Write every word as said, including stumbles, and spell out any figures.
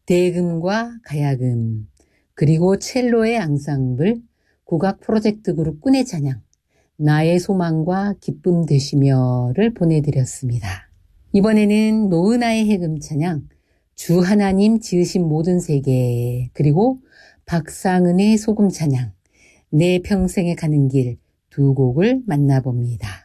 대금과 가야금, 그리고 첼로의 앙상블, 국악 프로젝트 그룹 꾼의 찬양, 나의 소망과 기쁨 되시며를 보내드렸습니다. 이번에는 노은아의 해금 찬양, 주 하나님 지으신 모든 세계, 그리고 박상은의 소금 찬양, 내 평생에 가는 길 두 곡을 만나봅니다.